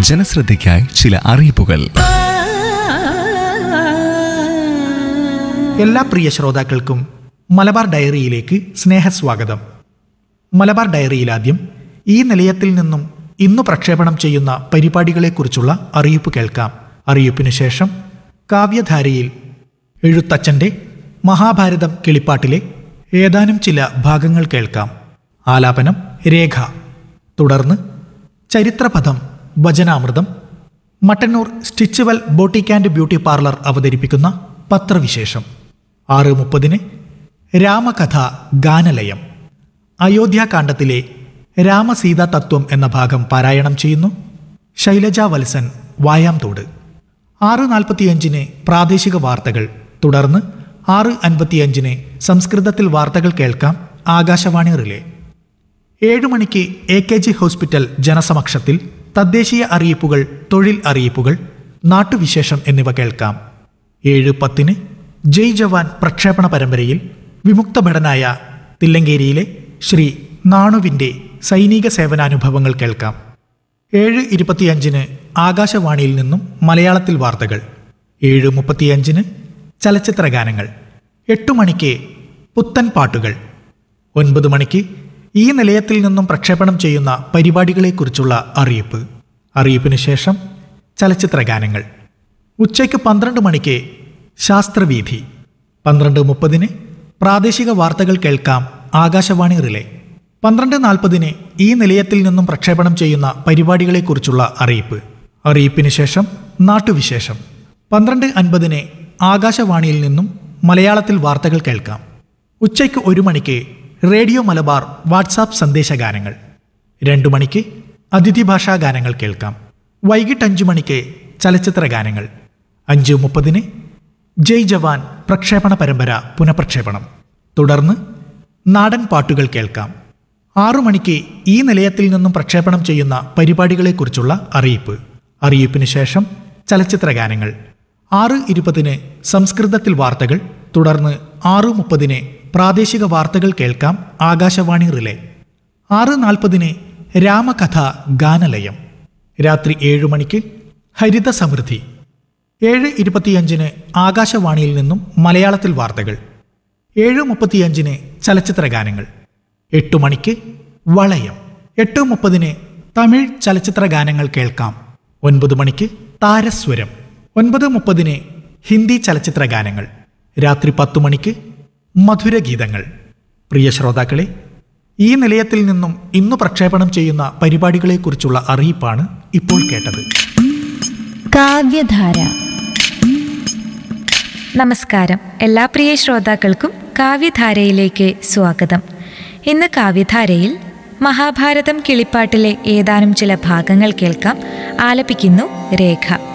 ജനശ്രദ്ധയ്ക്കായി ചില അറിയിപ്പുകൾ. എല്ലാ പ്രിയ ശ്രോതാക്കൾക്കും മലബാർ ഡയറിയിലേക്ക് സ്നേഹസ്വാഗതം. മലബാർ ഡയറിയിൽ ആദ്യം ഈ നിലയത്തിൽ നിന്നും ഇന്നു പ്രക്ഷേപണം ചെയ്യുന്ന പരിപാടികളെക്കുറിച്ചുള്ള അറിയിപ്പ് കേൾക്കാം. അറിയിപ്പിനു ശേഷം കാവ്യധാരയിൽ എഴുത്തച്ഛൻ്റെ മഹാഭാരതം കിളിപ്പാട്ടിലെ ഏതാനും ചില ഭാഗങ്ങൾ കേൾക്കാം. ആലാപനം രേഖ. തുടർന്ന് ചരിത്രപഥം വചനാമൃതം, Mattannur സ്റ്റിച്ചുവൽ boutique and beauty parlour അവതരിപ്പിക്കുന്ന പത്രവിശേഷം. 6:30 രാമകഥ ഗാനലയം. അയോധ്യാകാണ്ഡത്തിലെ രാമസീതാ തത്വം എന്ന ഭാഗം പാരായണം ചെയ്യുന്നു ശൈലജ വത്സൻ വായാംതോട്. 6:45 പ്രാദേശിക വാർത്തകൾ. തുടർന്ന് 6:55 സംസ്കൃതത്തിൽ വാർത്തകൾ കേൾക്കാം ആകാശവാണി റിലേ. 7 മണിക്ക് AKG ഹോസ്പിറ്റൽ ജനസമക്ഷത്തിൽ തദ്ദേശീയ അറിയിപ്പുകൾ, തൊഴിൽ അറിയിപ്പുകൾ, നാട്ടുവിശേഷം എന്നിവ കേൾക്കാം. 7:10 ജയ് ജവാൻ പ്രക്ഷേപണ പരമ്പരയിൽ വിമുക്ത ഭടനായ തില്ലങ്കേരിയിലെ ശ്രീ നാണുവിൻ്റെ സൈനിക സേവനാനുഭവങ്ങൾ കേൾക്കാം. 7:25 ആകാശവാണിയിൽ നിന്നും മലയാളത്തിൽ വാർത്തകൾ. 7:35 ചലച്ചിത്ര ഗാനങ്ങൾ. 8 മണിക്ക് പുത്തൻ പാട്ടുകൾ. 9 മണിക്ക് ഈ നിലയത്തിൽ നിന്നും പ്രക്ഷേപണം ചെയ്യുന്ന പരിപാടികളെക്കുറിച്ചുള്ള അറിയിപ്പ്. അറിയിപ്പിനു ശേഷം ചലച്ചിത്ര ഗാനങ്ങൾ. ഉച്ചയ്ക്ക് 12 മണിക്ക് ശാസ്ത്രവീഥി. 12:30 പ്രാദേശിക വാർത്തകൾ കേൾക്കാം ആകാശവാണി റിലേ. 12:40 ഈ നിലയത്തിൽ നിന്നും പ്രക്ഷേപണം ചെയ്യുന്ന പരിപാടികളെക്കുറിച്ചുള്ള അറിയിപ്പ്. അറിയിപ്പിനു ശേഷം നാട്ടുവിശേഷം. 12:50 ആകാശവാണിയിൽ നിന്നും മലയാളത്തിൽ വാർത്തകൾ കേൾക്കാം. ഉച്ചയ്ക്ക് 1 മണിക്ക് റേഡിയോ മലബാർ വാട്സാപ്പ് സന്ദേശഗാനങ്ങൾ. 2 മണിക്ക് അതിഥി ഭാഷാ ഗാനങ്ങൾ കേൾക്കാം. വൈകിട്ട് 5 മണിക്ക് ചലച്ചിത്ര ഗാനങ്ങൾ. 5:30 ജയ് ജവാൻ പ്രക്ഷേപണ പരമ്പര പുനഃപ്രക്ഷേപണം. തുടർന്ന് നാടൻ പാട്ടുകൾ കേൾക്കാം. 6 മണിക്ക് ഈ നിലയത്തിൽ നിന്നും പ്രക്ഷേപണം ചെയ്യുന്ന പരിപാടികളെക്കുറിച്ചുള്ള അറിയിപ്പ്. അറിയിപ്പിന് ശേഷം ചലച്ചിത്ര ഗാനങ്ങൾ. 6:20 സംസ്കൃതത്തിൽ വാർത്തകൾ. തുടർന്ന് 6:30 പ്രാദേശിക വാർത്തകൾ കേൾക്കാം ആകാശവാണി റിലേ. 6:40 രാമകഥ ഗാനലയം. രാത്രി 7 മണിക്ക് ഹരിത സമൃദ്ധി. 7:25 ആകാശവാണിയിൽ നിന്നും മലയാളത്തിൽ വാർത്തകൾ. 7:35 ചലച്ചിത്ര ഗാനങ്ങൾ. 8 മണിക്ക് വളയം. 8:30 തമിഴ് ചലച്ചിത്ര ഗാനങ്ങൾ കേൾക്കാം. 9 മണിക്ക് താരസ്വരം. 9:30 ഹിന്ദി ചലച്ചിത്ര ഗാനങ്ങൾ. രാത്രി 10 മണിക്ക് മധുരഗീതങ്ങൾ. പ്രിയ ശ്രോതാക്കളെ, ഈ നിലയത്തിൽ നിന്നും ഇന്നു പ്രക്ഷേപണം ചെയ്യുന്ന പരിപാടികളെക്കുറിച്ചുള്ള അറിയിപ്പാണ് ഇപ്പോൾ കേട്ടത്. കാവ്യധാര. നമസ്കാരം. എല്ലാ പ്രിയ ശ്രോതാക്കൾക്കും കാവ്യധാരയിലേക്ക് സ്വാഗതം. ഇന്ന് കാവ്യധാരയിൽ മഹാഭാരതം കിളിപ്പാട്ടിലെ ഏതാനും ചില ഭാഗങ്ങൾ കേൾക്കാം. ആലപിക്കുന്നു രേഖ.